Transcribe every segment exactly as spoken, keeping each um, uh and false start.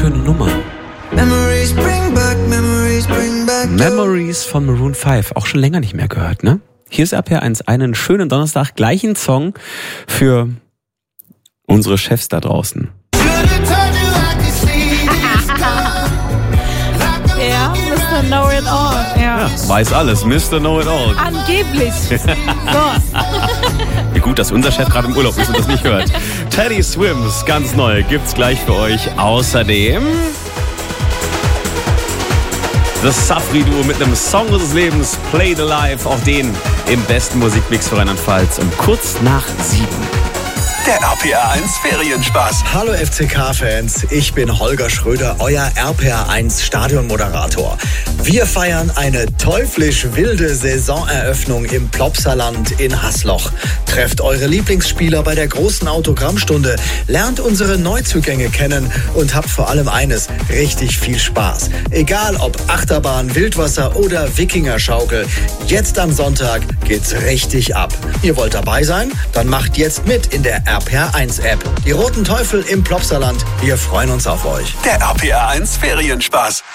schöne Nummer. Memories bring back, memories bring back. Memories von Maroon fünf. Auch schon länger nicht mehr gehört, ne? Hier ist R P R eins, einen schönen Donnerstag, gleichen Song für unsere Chefs da draußen. Ja, Mister Know It All. Ja. Ja, weiß alles, Mister Know It All. Angeblich. So. Wie gut, dass unser Chef gerade im Urlaub ist und das nicht hört. Teddy Swims, ganz neu, gibt's gleich für euch. Außerdem das Safri-Duo mit einem Song des Lebens, Play the Life, auch den im besten Musikmix für Rheinland-Pfalz um kurz nach sieben. Der R P R eins Ferienspaß. Hallo F C K-Fans, ich bin Holger Schröder, euer R P R eins Stadionmoderator. Wir feiern eine teuflisch wilde Saisoneröffnung im Plopsaland in Hasloch. Trefft eure Lieblingsspieler bei der großen Autogrammstunde, lernt unsere Neuzugänge kennen und habt vor allem eines, richtig viel Spaß. Egal ob Achterbahn, Wildwasser oder Wikingerschaukel, jetzt am Sonntag geht's richtig ab. Ihr wollt dabei sein? Dann macht jetzt mit in der R P R eins App. Die Roten Teufel im Plopsaland, wir freuen uns auf euch. Der R P R eins Ferienspaß.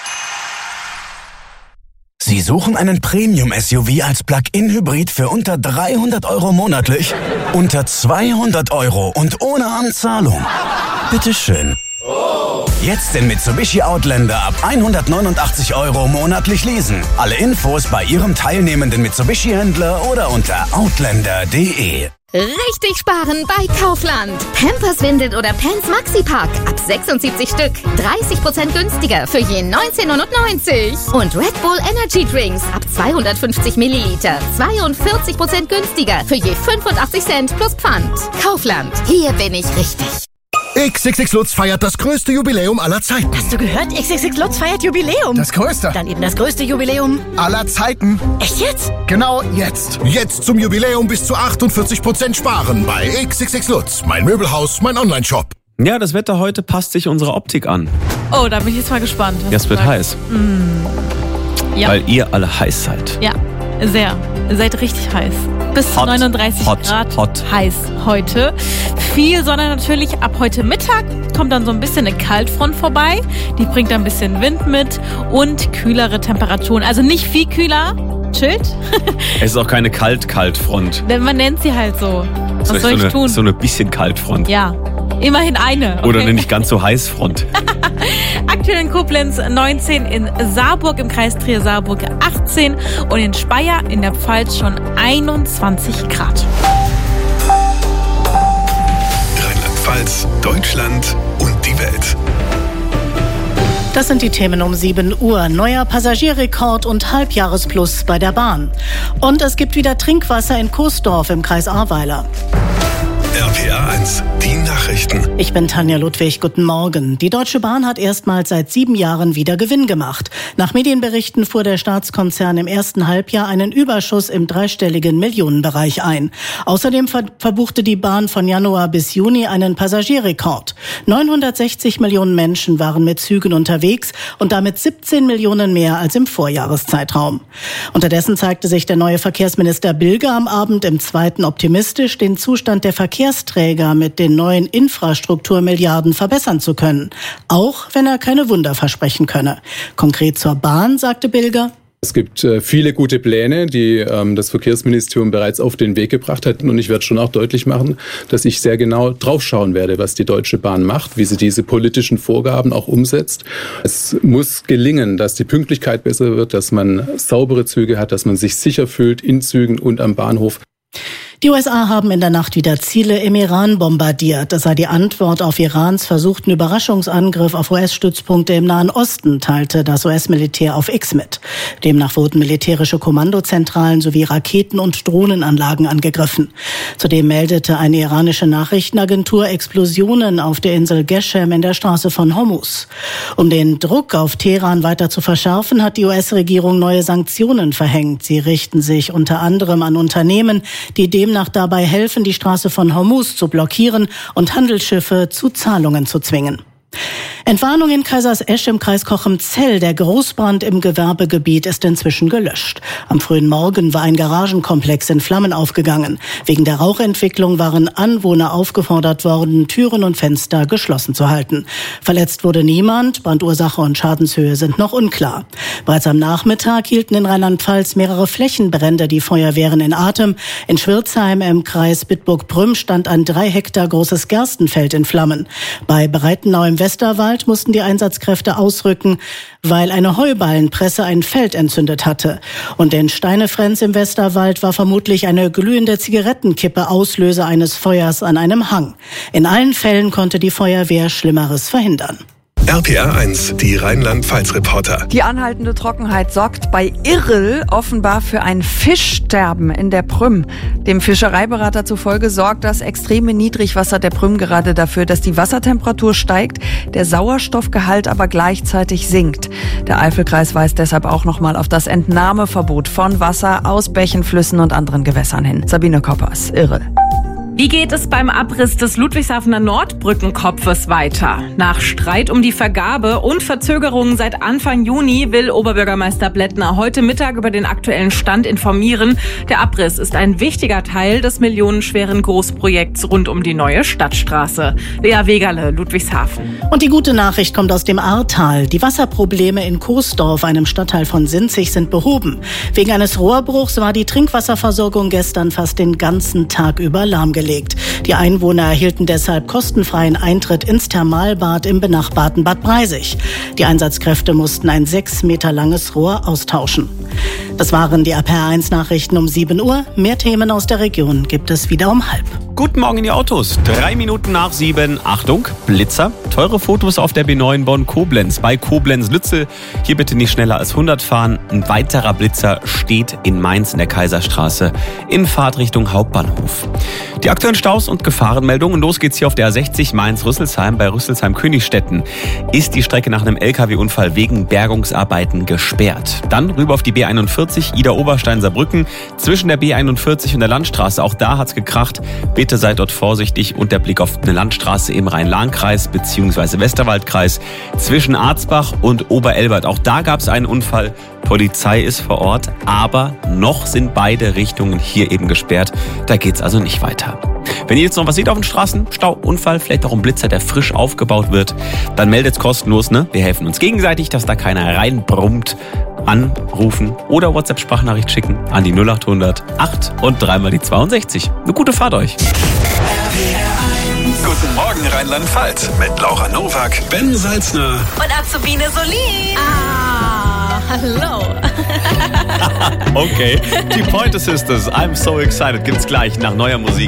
Sie suchen einen Premium-S U V als Plug-in-Hybrid für unter dreihundert Euro monatlich? Unter zweihundert Euro und ohne Anzahlung? Bitteschön. Jetzt den Mitsubishi Outlander ab hundertneunundachtzig Euro monatlich leasen. Alle Infos bei Ihrem teilnehmenden Mitsubishi-Händler oder unter outlander punkt de. Richtig sparen bei Kaufland. Pampers, Windeln oder Pants Maxi-Pack ab sechsundsiebzig Stück. dreißig Prozent günstiger für je neunzehn neunundneunzig. Und Red Bull Energy Drinks ab zweihundertfünfzig Milliliter. zweiundvierzig Prozent günstiger für je fünfundachtzig Cent plus Pfand. Kaufland. Hier bin ich richtig. X X X Lutz feiert das größte Jubiläum aller Zeiten. Hast du gehört? X X X Lutz feiert Jubiläum. Das größte. Dann eben das größte Jubiläum aller Zeiten. Echt jetzt? Genau jetzt. Jetzt zum Jubiläum bis zu achtundvierzig Prozent sparen bei X X X Lutz. Mein Möbelhaus, mein Online-Shop. Ja, das Wetter heute passt sich unserer Optik an. Oh, da bin ich jetzt mal gespannt. Ja, es wird heiß. Mm. Ja. Weil ihr alle heiß seid. Ja, sehr. Ihr seid richtig heiß. Bis zu Hot, neununddreißig hot, Grad hot. heiß heute. Viel Sonne natürlich. Ab heute Mittag kommt dann so ein bisschen eine Kaltfront vorbei. Die bringt ein bisschen Wind mit und kühlere Temperaturen. Also nicht viel kühler. Chillt. Es ist auch keine Kalt-Kalt-Front. Denn man nennt sie halt so. Was Das soll ist ich so eine, tun? so eine bisschen Kaltfront. Ja, immerhin eine. Okay? Oder eine nicht ganz so heiß Front. Aktuell in Koblenz neunzehn, in Saarburg im Kreis Trier-Saarburg achtzehn und in Speyer in der Pfalz schon einundzwanzig Grad. Rheinland-Pfalz, Deutschland und die Welt. Das sind die Themen um sieben Uhr. Neuer Passagierrekord und Halbjahresplus bei der Bahn. Und es gibt wieder Trinkwasser in Coesdorf im Kreis Ahrweiler. R P R eins, die Nachrichten. Ich bin Tanja Ludwig, guten Morgen. Die Deutsche Bahn hat erstmals seit sieben Jahren wieder Gewinn gemacht. Nach Medienberichten fuhr der Staatskonzern im ersten Halbjahr einen Überschuss im dreistelligen Millionenbereich ein. Außerdem ver- verbuchte die Bahn von Januar bis Juni einen Passagierrekord. neunhundertsechzig Millionen Menschen waren mit Zügen unterwegs und damit siebzehn Millionen mehr als im Vorjahreszeitraum. Unterdessen zeigte sich der neue Verkehrsminister Bilger am Abend im Zweiten optimistisch, den Zustand der Verkehrsträger mit den neuen Infrastrukturmilliarden verbessern zu können, auch wenn er keine Wunder versprechen könne. Konkret zur Bahn sagte Bilger: Es gibt äh, viele gute Pläne, die ähm, das Verkehrsministerium bereits auf den Weg gebracht hat. Und ich werde schon auch deutlich machen, dass ich sehr genau draufschauen werde, was die Deutsche Bahn macht, wie sie diese politischen Vorgaben auch umsetzt. Es muss gelingen, dass die Pünktlichkeit besser wird, dass man saubere Züge hat, dass man sich sicher fühlt in Zügen und am Bahnhof. Die U S A haben in der Nacht wieder Ziele im Iran bombardiert. Das sei die Antwort auf Irans versuchten Überraschungsangriff auf U S-Stützpunkte im Nahen Osten, teilte das U S-Militär auf X mit. Demnach wurden militärische Kommandozentralen sowie Raketen- und Drohnenanlagen angegriffen. Zudem meldete eine iranische Nachrichtenagentur Explosionen auf der Insel Geshem in der Straße von Hormuz. Um den Druck auf Teheran weiter zu verschärfen, hat die U S-Regierung neue Sanktionen verhängt. Sie richten sich unter anderem an Unternehmen, die dem demnach dabei helfen, die Straße von Hormuz zu blockieren und Handelsschiffe zu Zahlungen zu zwingen. Entwarnung in Kaisersesch im Kreis Cochem-Zell. Der Großbrand im Gewerbegebiet ist inzwischen gelöscht. Am frühen Morgen war ein Garagenkomplex in Flammen aufgegangen. Wegen der Rauchentwicklung waren Anwohner aufgefordert worden, Türen und Fenster geschlossen zu halten. Verletzt wurde niemand. Brandursache und Schadenshöhe sind noch unklar. Bereits am Nachmittag hielten in Rheinland-Pfalz mehrere Flächenbrände die Feuerwehren in Atem. In Schwirzheim im Kreis Bitburg-Prüm stand ein drei Hektar großes Gerstenfeld in Flammen. Bei Breitenau im Westerwald mussten die Einsatzkräfte ausrücken, weil eine Heuballenpresse ein Feld entzündet hatte. Und in Steinefrenz im Westerwald war vermutlich eine glühende Zigarettenkippe Auslöser eines Feuers an einem Hang. In allen Fällen konnte die Feuerwehr Schlimmeres verhindern. R P R eins, die Rheinland-Pfalz-Reporter. Die anhaltende Trockenheit sorgt bei Irrel offenbar für ein Fischsterben in der Prüm. Dem Fischereiberater zufolge sorgt das extreme Niedrigwasser der Prüm gerade dafür, dass die Wassertemperatur steigt, der Sauerstoffgehalt aber gleichzeitig sinkt. Der Eifelkreis weist deshalb auch nochmal auf das Entnahmeverbot von Wasser aus Bächen, Flüssen und anderen Gewässern hin. Sabine Koppers, Irrel. Wie geht es beim Abriss des Ludwigshafener Nordbrückenkopfes weiter? Nach Streit um die Vergabe und Verzögerungen seit Anfang Juni will Oberbürgermeister Blättner heute Mittag über den aktuellen Stand informieren. Der Abriss ist ein wichtiger Teil des millionenschweren Großprojekts rund um die neue Stadtstraße. Lea Wegerle, Ludwigshafen. Und die gute Nachricht kommt aus dem Ahrtal. Die Wasserprobleme in Coesdorf, einem Stadtteil von Sinzig, sind behoben. Wegen eines Rohrbruchs war die Trinkwasserversorgung gestern fast den ganzen Tag über lahmgelegt. Die Einwohner erhielten deshalb kostenfreien Eintritt ins Thermalbad im benachbarten Bad Breisig. Die Einsatzkräfte mussten ein sechs Meter langes Rohr austauschen. Das waren die R P R eins Nachrichten um sieben Uhr. Mehr Themen aus der Region gibt es wieder um halb. Guten Morgen in die Autos. Drei Minuten nach sieben. Achtung, Blitzer. Teure Fotos auf der B neun Bonn-Koblenz. Bei Koblenz-Lützel. Hier bitte nicht schneller als hundert fahren. Ein weiterer Blitzer steht in Mainz in der Kaiserstraße in Fahrtrichtung Hauptbahnhof. Die aktuellen Staus und Gefahrenmeldungen. Los geht's hier auf der A sechzig Mainz-Rüsselsheim. Bei Rüsselsheim-Königstetten ist die Strecke nach einem L K W-Unfall wegen Bergungsarbeiten gesperrt. Dann rüber auf die B einundvierzig, Ida-Oberstein-Saarbrücken. Zwischen der B einundvierzig und der Landstraße. Auch da hat's gekracht. Bitte seid dort vorsichtig und der Blick auf eine Landstraße im Rhein-Lahn-Kreis bzw. Westerwaldkreis zwischen Arzbach und Oberelbert. Auch da gab es einen Unfall. Polizei ist vor Ort, aber noch sind beide Richtungen hier eben gesperrt. Da geht's also nicht weiter. Wenn ihr jetzt noch was seht auf den Straßen, Stau, Unfall, vielleicht auch ein Blitzer, der frisch aufgebaut wird, dann meldet's kostenlos, ne? Wir helfen uns gegenseitig, dass da keiner reinbrummt. Anrufen oder WhatsApp-Sprachnachricht schicken an die null acht hundert acht und dreimal die zweiundsechzig. Eine gute Fahrt euch. Guten Morgen Rheinland-Pfalz mit Laura Nowak, Ben Salzner Und Azubine Solin. Ah, hallo. Okay, die Pointer Sisters, I'm so excited, gibt's gleich nach neuer Musik.